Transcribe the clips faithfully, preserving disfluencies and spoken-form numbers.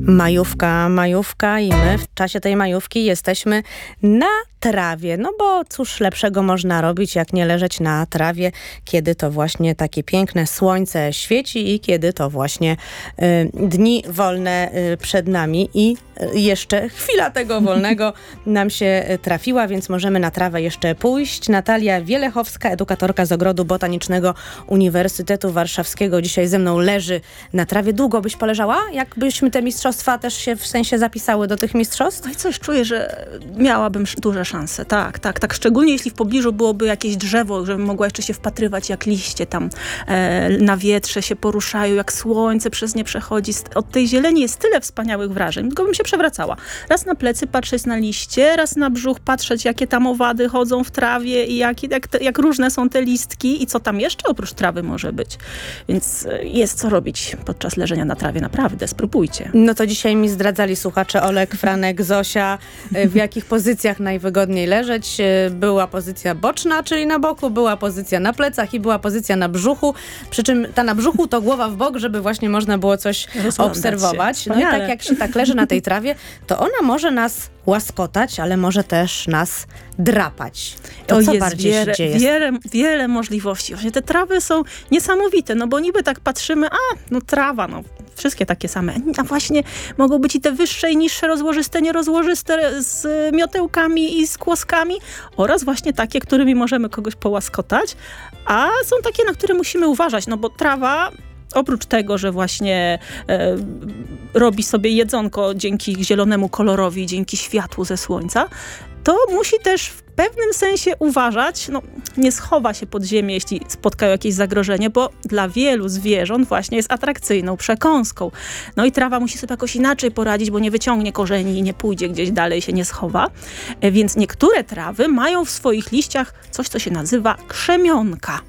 Majówka, majówka i my w czasie tej majówki jesteśmy na trawie. No bo cóż lepszego można robić, jak nie leżeć na trawie, kiedy to właśnie takie piękne słońce świeci i kiedy to właśnie y, dni wolne y, przed nami i y, jeszcze chwila tego wolnego nam się trafiła, więc możemy na trawę jeszcze pójść. Natalia Wielechowska, edukatorka z Ogrodu Botanicznego Uniwersytetu Warszawskiego, dzisiaj ze mną leży na trawie. Długo byś poleżała? Jakbyśmy te mistrzostwa też się w sensie zapisały do tych mistrzostw? No i coś czuję, że miałabym duże szanse. Tak, tak, tak. Szczególnie jeśli w pobliżu byłoby jakieś drzewo, żebym mogła jeszcze się wpatrywać, jak liście tam e, na wietrze się poruszają, jak słońce przez nie przechodzi. Od tej zieleni jest tyle wspaniałych wrażeń, tylko bym się przewracała. Raz na plecy patrzeć na liście, raz na brzuch patrzeć, jakie tam owady chodzą w trawie i jak, jak, te, jak różne są te listki i co tam jeszcze oprócz trawy może być. Więc jest co robić podczas leżenia na trawie. Naprawdę, spróbujcie. No to dzisiaj mi zdradzali słuchacze Olek, Franek, Zosia, w jakich pozycjach najwygodniej leżeć. Była pozycja boczna, czyli na boku, była pozycja na plecach i była pozycja na brzuchu. Przy czym ta na brzuchu to głowa w bok, żeby właśnie można było coś obserwować. No i tak jak się tak leży na tej trawie, to ona może nas łaskotać, ale może też nas drapać. To, to co jest bardziej wiele, się dzieje? Wiele, wiele możliwości. Właśnie te trawy są niesamowite, no bo niby tak patrzymy, a no trawa, no wszystkie takie same. A właśnie mogą być i te wyższe i niższe, rozłożyste, nierozłożyste, z miotełkami i z kłoskami oraz właśnie takie, którymi możemy kogoś połaskotać, a są takie, na które musimy uważać, no bo trawa oprócz tego, że właśnie e, robi sobie jedzonko dzięki zielonemu kolorowi, dzięki światłu ze słońca, to musi też w pewnym sensie uważać, no nie schowa się pod ziemię, jeśli spotkają jakieś zagrożenie, bo dla wielu zwierząt właśnie jest atrakcyjną przekąską. No i trawa musi sobie jakoś inaczej poradzić, bo nie wyciągnie korzeni i nie pójdzie gdzieś dalej, się nie schowa. E, więc niektóre trawy mają w swoich liściach coś, co się nazywa krzemionka.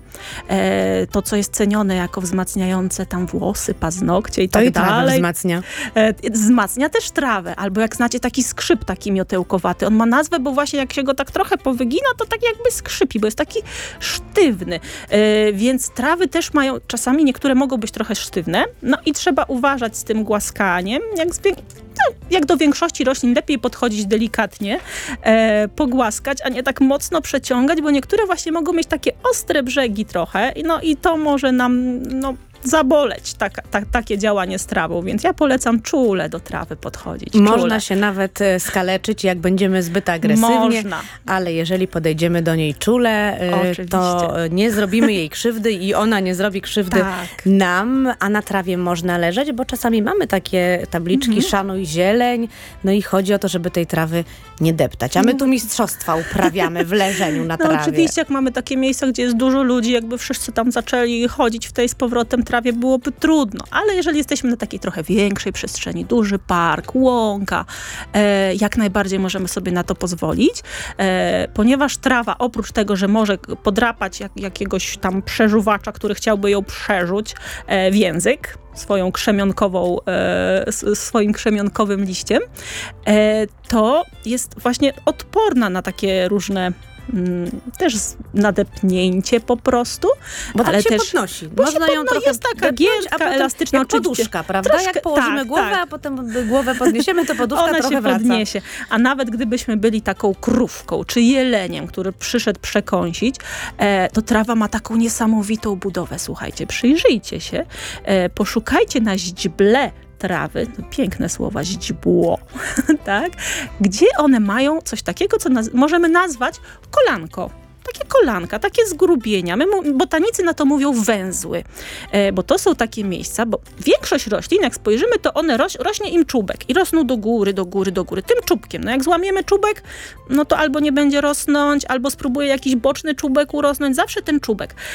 E, to, co jest cenione jako wzmacniające tam włosy, paznokcie i to tak i dalej. trawę wzmacnia. E, wzmacnia też trawę, albo jak znacie taki skrzyp taki miotełkowaty. On ma nazwę, bo właśnie jak się go tak trochę powygina, to tak jakby skrzypi, bo jest taki sztywny. E, więc trawy też mają, czasami niektóre mogą być trochę sztywne, no i trzeba uważać z tym głaskaniem, jak z No, jak do większości roślin, lepiej podchodzić delikatnie, e, pogłaskać, a nie tak mocno przeciągać, bo niektóre właśnie mogą mieć takie ostre brzegi trochę, no i to może nam no, zaboleć tak, tak, takie działanie z trawą, więc ja polecam czule do trawy podchodzić. Można czule. się nawet skaleczyć, jak będziemy zbyt agresywnie, Można. ale jeżeli podejdziemy do niej czule, Oczywiście. to nie zrobimy jej krzywdy i ona nie zrobi krzywdy Tak. nam, a na trawie można leżeć, bo czasami mamy takie tabliczki Mhm. szanuj zieleń, no i chodzi o to, żeby tej trawy nie deptać. A my tu mistrzostwa uprawiamy w leżeniu na No trawie. oczywiście, jak mamy takie miejsca, gdzie jest dużo ludzi, jakby wszyscy tam zaczęli chodzić w tej z powrotem trawie, byłoby trudno. Ale jeżeli jesteśmy na takiej trochę większej przestrzeni, duży park, łąka, e, jak najbardziej możemy sobie na to pozwolić, e, ponieważ trawa, oprócz tego, że może podrapać jak, jakiegoś tam przeżuwacza, który chciałby ją przerzuć e, w język, swoją krzemionkową, e, swoim krzemionkowym liściem, e, to jest właśnie odporna na takie różne Mm, też nadepnięcie po prostu. Bo tak ale się też, podnosi. Bo Można się ją podno- trochę jest taka depnąć, giętka, a potem elastyczna, jak oczywiście. poduszka, prawda? Troszkę, jak położymy tak, głowę, tak. a potem głowę podniesiemy, to poduszka Ona trochę się wraca. podniesie. A nawet gdybyśmy byli taką krówką, czy jeleniem, który przyszedł przekąsić, e, to trawa ma taką niesamowitą budowę. Słuchajcie, przyjrzyjcie się, e, poszukajcie na źdźble trawy, no piękne słowa, źdźbło, tak? Gdzie one mają coś takiego, co naz- możemy nazwać kolanko. Takie kolanka, takie zgrubienia. My, botanicy na to mówią węzły, e, bo to są takie miejsca, bo większość roślin, jak spojrzymy, to one roś, rośnie im czubek i rosną do góry, do góry, do góry, tym czubkiem. No jak złamiemy czubek, no to albo nie będzie rosnąć, albo spróbuje jakiś boczny czubek urosnąć, zawsze ten czubek.